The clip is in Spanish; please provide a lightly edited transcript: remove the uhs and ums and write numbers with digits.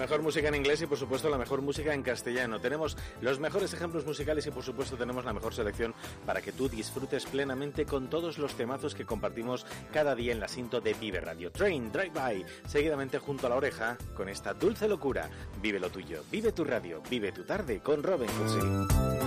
mejor música en inglés y por supuesto la mejor música en castellano. Tenemos los mejores ejemplos musicales y por supuesto tenemos la mejor selección para que tú disfrutes plenamente con todos los temazos que compartimos cada día en la cinta de Vive Radio. Train, Drive By, seguidamente junto a la oreja con esta dulce locura. Vive lo tuyo, vive tu radio, vive tu tarde con Robin Hood.